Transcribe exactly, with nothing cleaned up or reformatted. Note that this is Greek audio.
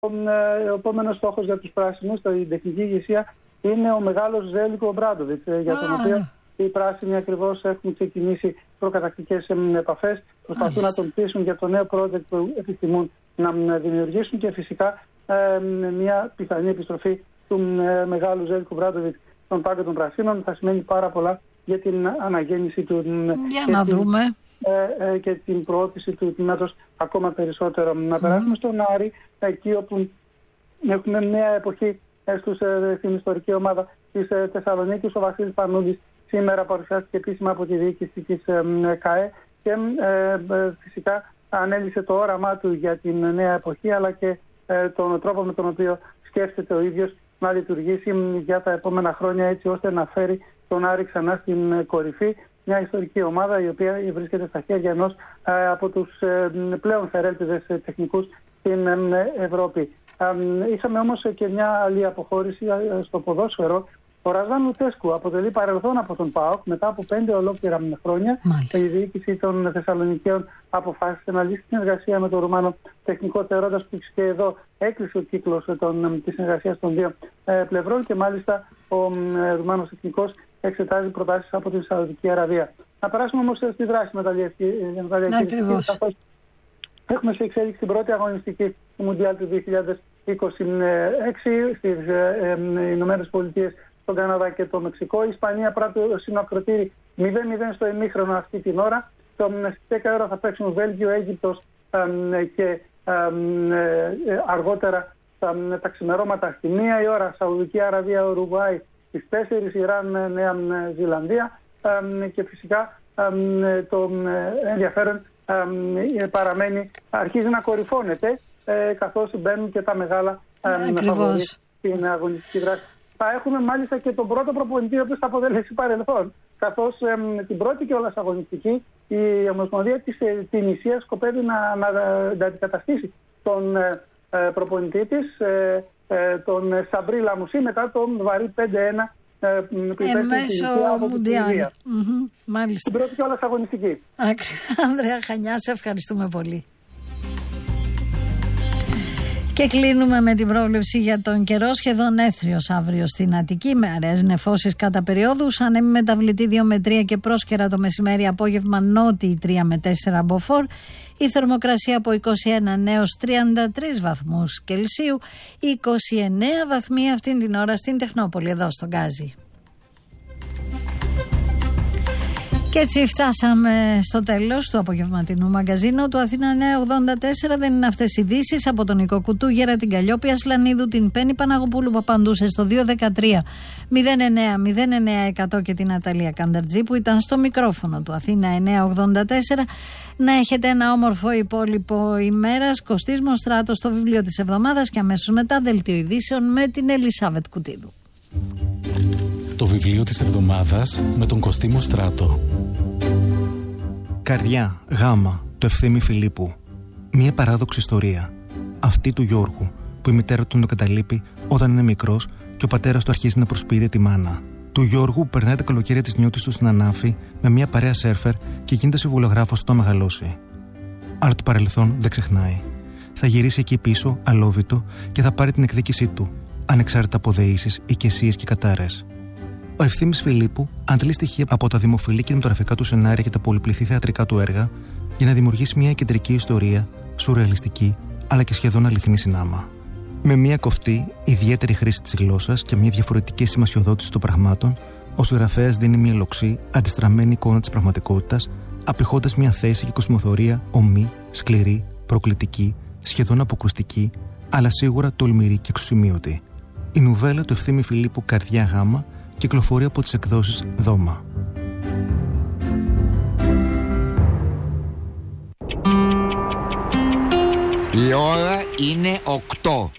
Ο επόμενος στόχος για τους πράσινους, η τεχνική ηγεσία, είναι ο μεγάλος Ζέλικο Μπράντοβιτς, για τον οποίο οι πράσινοι ακριβώς έχουν ξεκινήσει προκατακτικές επαφές, προσπαθούν να τον πείσουν για το νέο project που επιθυμούν να δημιουργήσουν και φυσικά μια πιθανή επιστροφή του μεγάλου Ζέλικο Μπράντοβιτς στον πάγκο των πρασίνων θα σημαίνει πάρα πολλά για την αναγέννηση του για να την, δούμε. Ε, ε, και την προώθηση του τμήματος ακόμα περισσότερο. Mm. Να περάσουμε στον Άρη, εκεί όπου έχουμε μια εποχή ε, στους, ε, στην ιστορική ομάδα της ε, Θεσσαλονίκης. Ο Βασίλης Πανούδης σήμερα παρουσιάστηκε επίσημα από τη διοίκηση της ε, ΚΑΕ και ε, ε, φυσικά ανέλησε το όραμά του για την νέα εποχή, αλλά και ε, τον τρόπο με τον οποίο σκέφτεται ο ίδιος να λειτουργήσει για τα επόμενα χρόνια, έτσι ώστε να φέρει τον Άρη ξανά στην κορυφή. Μια ιστορική ομάδα η οποία βρίσκεται στα χέρια ενός ε, από τους ε, πλέον φερέλτιδες ε, τεχνικούς στην ε, Ευρώπη. Ε, είχαμε όμως και μια άλλη αποχώρηση ε, στο ποδόσφαιρο. Ο Ραζάν Λουτσέσκου αποτελεί παρελθόν από τον ΠΑΟΚ μετά από πέντε ολόκληρα χρόνια. Μάλιστα. Η διοίκηση των Θεσσαλονικαίων αποφάσισε να λύσει την συνεργασία με τον Ρουμάνο τεχνικό, θεωρώντας που και εδώ έκλεισε ο κύκλος της συνεργασίας των δύο ε, πλευρών και μάλιστα ο ε, Ρουμάνος τεχνικός εξετάζει προτάσεις από τη Σαουδική Αραβία. Να περάσουμε όμως στη δράση μεταλλιακή. Έχουμε σε εξέλιξη την πρώτη αγωνιστική του Μουντιάλ του δύο χιλιάδες είκοσι έξι στις ε, ε, Ηνωμένες Πολιτείες, στον Καναδά και το Μεξικό. Η Ισπανία πράττει ως ακροτήρι μηδέν μηδέν στο ημίχρονο αυτή την ώρα. Στις δέκα ώρα θα παίξουν Βέλγιο, Αίγυπτος ε, και ε, ε, αργότερα τα, τα ξημερώματα στη μία η ώρα Σαουδική Αραβία, Ουρουγουάη, στις τέσσερις Ιράν, Νέα Ζηλανδία ε, και φυσικά ε, το ενδιαφέρον ε, παραμένει, αρχίζει να κορυφώνεται ε, καθώς μπαίνουν και τα μεγάλα ε, φαβορί στην αγωνιστική δράση. Θα έχουμε μάλιστα και τον πρώτο προπονητή ο οποίος θα αποτελέσει παρελθόν, καθώς ε, την πρώτη κιόλας αγωνιστική η Ομοσπονδία της ε, Τινησίας σκοπεύει να, να, να αντικαταστήσει τον ε, προπονητή της, ε, ε, τον Σαμπρί Λαμουσί, μετά τον βαρύ πέντε ένα ε, που εν μέσω Μουντιάλ. Mm-hmm, μάλιστα. Την πρώτη κιόλας αγωνιστική. Ανδρέα Χανιά, σε ευχαριστούμε πολύ. Και κλείνουμε με την πρόβλεψη για τον καιρό. Σχεδόν έθριος αύριο στην Αττική, με αραιές νεφώσεις κατά περιόδους. Ανέμη μεταβλητή δύο με τρία και πρόσκαιρα το μεσημέρι, απόγευμα νότιοι τρία με τέσσερα μποφόρ. Η θερμοκρασία από είκοσι ένα έως τριάντα τρεις βαθμούς Κελσίου, είκοσι εννέα βαθμοί αυτήν την ώρα στην Τεχνόπολη, εδώ στον Γκάζι. Και έτσι φτάσαμε στο τέλος του απογευματινού μαγκαζίνου του Αθήνα Νέα ογδόντα τέσσερα. Δεν είναι αυτές οι ειδήσεις από τον Νικό Κουτούγερα, την Καλλιόπη Ασλανίδου, την Πέννη Παναγοπούλου που απαντούσε στο δύο ένα τρία μηδέν εννέα μηδέν εννέα εκατό και την Ναταλία Κανταρτζή που ήταν στο μικρόφωνο του Αθήνα Νέα ογδόντα τέσσερα. Να έχετε ένα όμορφο υπόλοιπο ημέρας. Κωστής Μοστράτος, στο βιβλίο της εβδομάδας και αμέσως μετά δελτίο ειδήσεων με την Ελισάβετ Κουτίδου. Το βιβλίο της εβδομάδας με τον Κωστή Μοστράτο. Καρδιά, γάμα, το Ευθύμη Φιλίππου. Μία παράδοξη ιστορία. Αυτή του Γιώργου, που η μητέρα του τον καταλείπει όταν είναι μικρός και ο πατέρας του αρχίζει να προσποιείται τη μάνα. Του Γιώργου που περνάει τα καλοκαίρια της νιώτης του στην Ανάφη με μια παρέα σέρφερ και γίνεται συμβολογράφος όταν μεγαλώσει. Αλλά το παρελθόν δεν ξεχνάει. Θα γυρίσει εκεί πίσω, αλόβητο, και θα πάρει την εκδίκησή του, ανεξάρτητα από δεήσεις, οικεσίες και κατάρες. Ο Ευθύμης Φιλίππου αντλεί στοιχεία από τα δημοφιλή κινηματογραφικά του σενάρια και τα πολυπληθή θεατρικά του έργα για να δημιουργήσει μια κεντρική ιστορία, σουρεαλιστική αλλά και σχεδόν αληθινή συνάμα. Με μια κοφτή, ιδιαίτερη χρήση της γλώσσας και μια διαφορετική σημασιοδότηση των πραγμάτων, ο συγγραφέας δίνει μια λοξή, αντιστραμμένη εικόνα της πραγματικότητας, απηχώντας μια θέση και κοσμοθωρία ομή, σκληρή, προκλητική, σχεδόν αποκρουστική, αλλά σίγουρα τολμηρή και εξουσιμίωτη. Η νουβέλα του Ευθύμη Φιλίππου «Καρδιά γάμα» κυκλοφορεί από τις εκδόσεις Δώμα. Η ώρα είναι οκτώ.